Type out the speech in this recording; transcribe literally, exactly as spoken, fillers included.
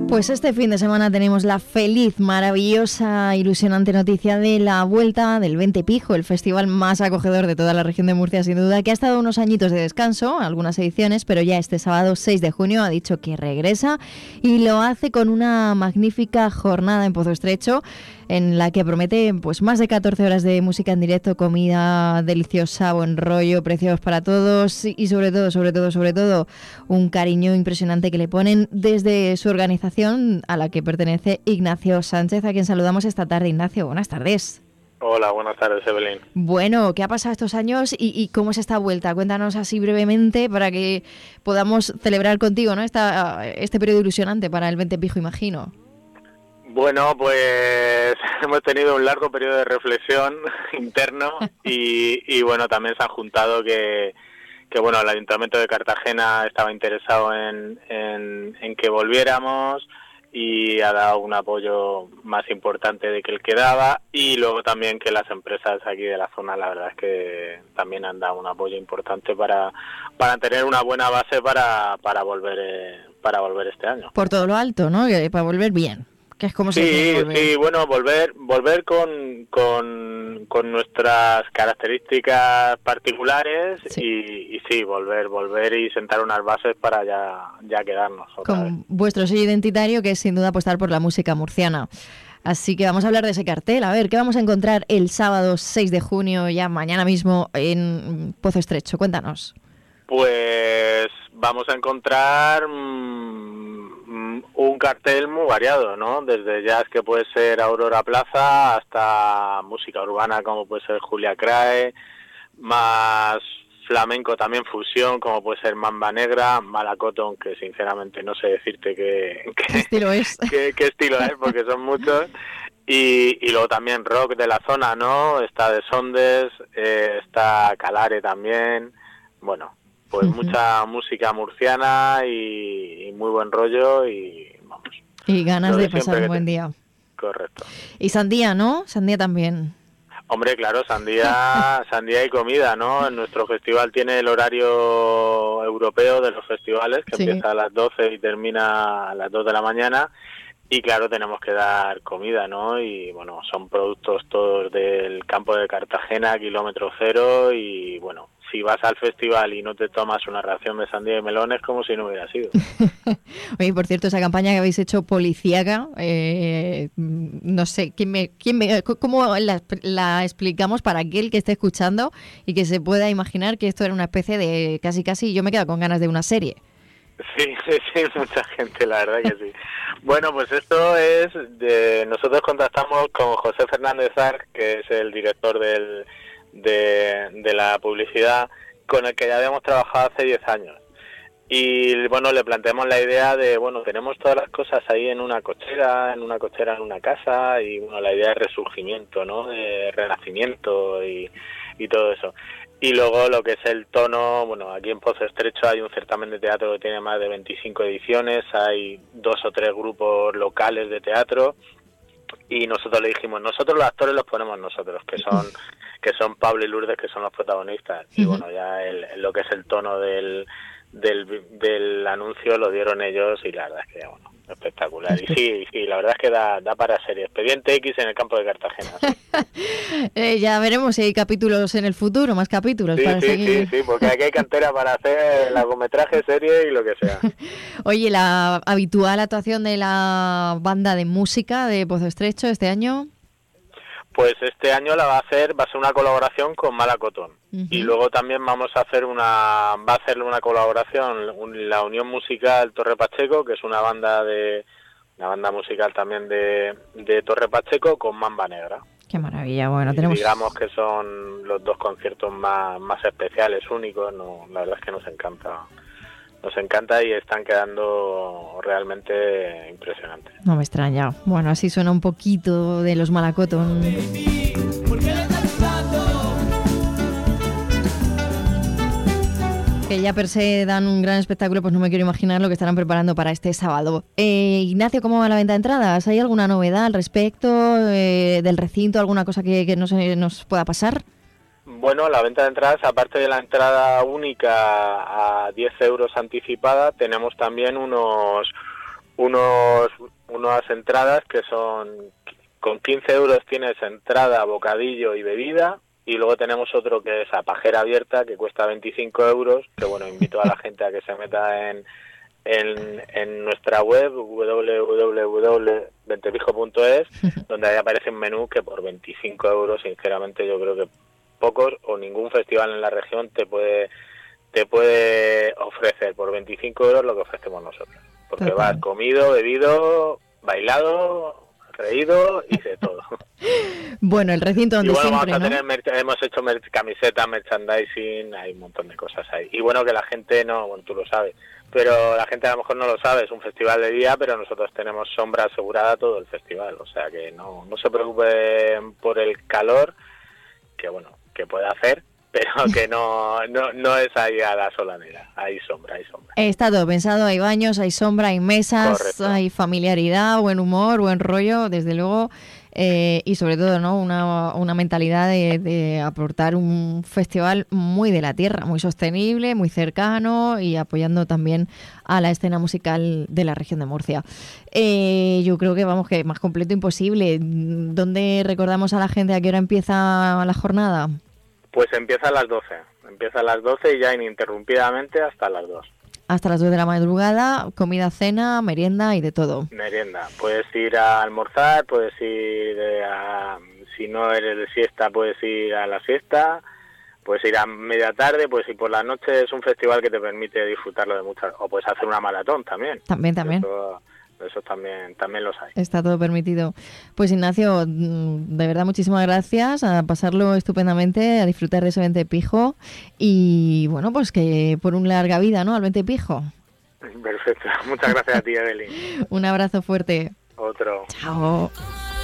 Pues este fin de semana tenemos la feliz, maravillosa, ilusionante noticia de la vuelta del Vente Pijo, el festival más acogedor de toda la región de Murcia, sin duda, que ha estado unos añitos de descanso, algunas ediciones, pero ya este sábado seis de junio ha dicho que regresa y lo hace con una magnífica jornada en Pozo Estrecho, en la que promete pues más de catorce horas de música en directo, comida deliciosa, buen rollo, precios para todos y sobre todo, sobre todo, sobre todo, un cariño impresionante que le ponen desde su organización a la que pertenece Ignacio Sánchez, a quien saludamos esta tarde. Ignacio, buenas tardes. Hola, buenas tardes, Evelyn. Bueno, ¿qué ha pasado estos años y, y cómo es esta vuelta? Cuéntanos así brevemente para que podamos celebrar contigo, ¿no? Esta, este periodo ilusionante para el Vente Pijo, imagino. Bueno, pues hemos tenido un largo periodo de reflexión interno y, y bueno, también se han juntado que, que bueno, el Ayuntamiento de Cartagena estaba interesado en, en, en que volviéramos y ha dado un apoyo más importante de que el que daba, y luego también que las empresas aquí de la zona, la verdad es que también han dado un apoyo importante para para tener una buena base para para volver eh, para volver este año. Por todo lo alto, ¿no? Para volver bien. Que es como sí, se sí, bueno, volver volver con, con, con nuestras características particulares sí. Y, y sí, volver volver y sentar unas bases para ya, ya quedarnos. Otra con vez. Vuestro sello identitario, que es sin duda apostar por la música murciana. Así que vamos a hablar de ese cartel. A ver, ¿qué vamos a encontrar el sábado seis de junio, ya mañana mismo, en Pozo Estrecho? Cuéntanos. Pues vamos a encontrar mmm, un cartel muy variado, ¿no? Desde jazz, que puede ser Aurora Plaza, hasta música urbana, como puede ser Julia Crae, más flamenco también, fusión, como puede ser Mamba Negra, Malacoton, que sinceramente no sé decirte qué, qué, ¿Qué estilo es, qué, qué estilo es, porque son muchos. Y, y luego también rock de la zona, ¿no? Está De Sondes, eh, está Calare también, bueno... Pues uh-huh. Mucha música murciana y, y muy buen rollo y vamos. Y ganas de pasar un buen te... día. Correcto. Y sandía, ¿no? Sandía también. Hombre, claro, sandía, sandía y comida, ¿no? Nuestro festival tiene el horario europeo de los festivales, que sí. Empieza a las doce y termina a las dos de la mañana. Y claro, tenemos que dar comida, ¿no? Y bueno, son productos todos del campo de Cartagena, kilómetro cero, y bueno, si vas al festival y no te tomas una ración de sandía y melones, como si no hubiera sido. Oye, por cierto, esa campaña que habéis hecho policíaca, eh, no sé, ¿quién me, quién me, ¿cómo la, la explicamos para aquel que esté escuchando y que se pueda imaginar que esto era una especie de casi casi, yo me quedo con ganas de una serie? Sí, sí, sí, mucha gente, la verdad que sí. Bueno, pues esto es, de, nosotros contactamos con José Fernández Arc, que es el director del, de, de la publicidad, con el que ya habíamos trabajado hace diez años. Y bueno, le planteamos la idea de, bueno, tenemos todas las cosas ahí en una cochera, en una cochera en una casa, y bueno, la idea de resurgimiento, ¿no? De renacimiento y, y todo eso. Y luego lo que es el tono, bueno, aquí en Pozo Estrecho hay un certamen de teatro que tiene más de veinticinco ediciones, hay dos o tres grupos locales de teatro, y nosotros le dijimos, nosotros los actores los ponemos nosotros, que son que son Pablo y Lourdes, que son los protagonistas. Y bueno, ya el, lo que es el tono del, del del anuncio lo dieron ellos, y la verdad es que, bueno, espectacular. Y sí, sí, la verdad es que da, da para serie. Expediente X en el campo de Cartagena. Sí. eh, ya veremos si hay capítulos en el futuro, más capítulos. Sí, para sí, seguir. sí, sí, porque aquí hay cantera para hacer largometraje, serie y lo que sea. Oye, la habitual actuación de la banda de música de Pozo Estrecho este año. Pues este año la va a hacer, va a ser una colaboración con Malacoton. Uh-huh. Y luego también vamos a hacer una, va a hacer una colaboración, un, la Unión Musical Torre Pacheco, que es una banda de, una banda musical también de, de Torre Pacheco, con Mamba Negra. Qué maravilla, bueno, y tenemos... digamos que son los dos conciertos más, más especiales, únicos, no, la verdad es que nos encanta. Nos encanta y están quedando realmente impresionantes. No me extraña. Bueno, así suena un poquito de los Malacoton. Que ya per se dan un gran espectáculo, pues no me quiero imaginar lo que estarán preparando para este sábado. Eh, Ignacio, ¿cómo va la venta de entradas? ¿Hay alguna novedad al respecto eh, del recinto? ¿Alguna cosa que, que no se nos pueda pasar? Bueno, la venta de entradas, aparte de la entrada única a diez euros anticipada, tenemos también unos unos unas entradas que son, con quince euros tienes entrada, bocadillo y bebida, y luego tenemos otro que es a pajera abierta, que cuesta veinticinco euros, que bueno, invito a la gente a que se meta en en, en nuestra web doble u doble u doble u punto ventepijo punto es, donde ahí aparece un menú que por veinticinco euros, sinceramente yo creo que pocos o ningún festival en la región te puede te puede ofrecer por veinticinco euros lo que ofrecemos nosotros, porque Total. vas comido, bebido, bailado, reído y de todo. Bueno, el recinto donde y bueno, siempre, vamos a ¿no? tener, hemos hecho mer- camisetas, merchandising, hay un montón de cosas ahí. Y bueno, que la gente no, bueno, tú lo sabes, pero la gente a lo mejor no lo sabe, es un festival de día, pero nosotros tenemos sombra asegurada todo el festival, o sea que no, no se preocupen por el calor, que bueno, que puede hacer, pero que no, no no es ahí a la solanera, hay sombra, hay sombra. Está todo pensado, hay baños, hay sombra, hay mesas, Correcto. Hay familiaridad, buen humor, buen rollo, desde luego, eh, y sobre todo, ¿no? Una, una mentalidad de, de aportar un festival muy de la tierra, muy sostenible, muy cercano y apoyando también a la escena musical de la región de Murcia. Eh, yo creo que, vamos, que más completo imposible. ¿Dónde recordamos a la gente a qué hora empieza la jornada? Pues empieza a las doce, empieza a las doce y ya ininterrumpidamente hasta las dos. Hasta las dos de la madrugada, comida, cena, merienda y de todo. Merienda, puedes ir a almorzar, puedes ir a, si no eres de siesta, puedes ir a la siesta, puedes ir a media tarde, puedes ir por la noche, es un festival que te permite disfrutarlo de muchas, o puedes hacer una maratón también. También, también. Eso, Eso también también los hay. Está todo permitido. Pues Ignacio, de verdad muchísimas gracias, a pasarlo estupendamente, a disfrutar de ese Ventepijo y bueno, pues que por un larga vida, ¿no? Al Ventepijo. Perfecto. Muchas gracias a ti, Evelyn. Un abrazo fuerte. Otro. Chao.